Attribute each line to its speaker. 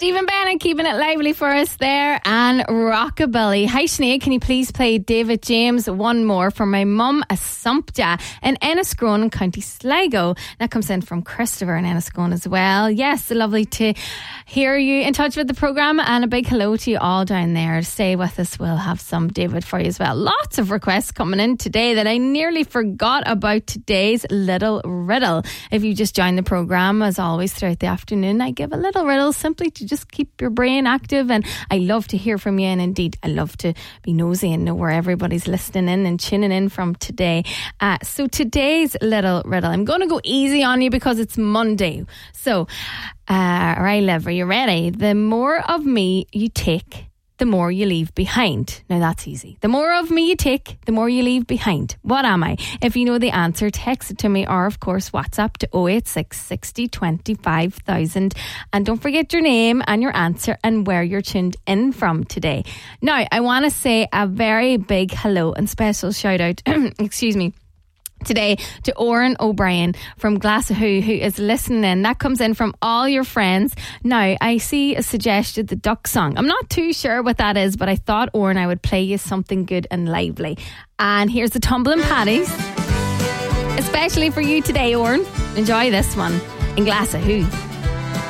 Speaker 1: Stephen Bennett keeping it lively for us there, and Rockabilly. Hi Sinead, can you please play David James One More for my mum Assumpta in Enniscrone in County Sligo? That comes in from Christopher in Enniscrone as well. Yes, lovely to hear you in touch with the programme, and a big hello to you all down there. Stay with us, we'll have some David for you as well. Lots of requests coming in today that I nearly forgot about today's little riddle. If you just joined the programme, as always throughout the afternoon, I give a little riddle simply to just keep your brain active, and I love to hear from you, and indeed I love to be nosy and know where everybody's listening in and tuning in from today. So today's little riddle, I'm going to go easy on you because it's Monday. So right, Liv, are you ready? The more of me you take, the more you leave behind. Now that's easy. The more of me you take, the more you leave behind. What am I? If you know the answer, text it to me, or of course WhatsApp to 086 60 25 000. And don't forget your name and your answer and where you're tuned in from today. Now I want to say a very big hello and special shout out excuse me, today to Oren O'Brien from Glasgow, who is listening in. That comes in from all your friends. Now, I see a suggested the duck song. I'm not too sure what that is, but I thought, Oren, I would play you something good and lively. And here's the Tumbling Paddies, especially for you today, Oren. Enjoy this one in Glasgow.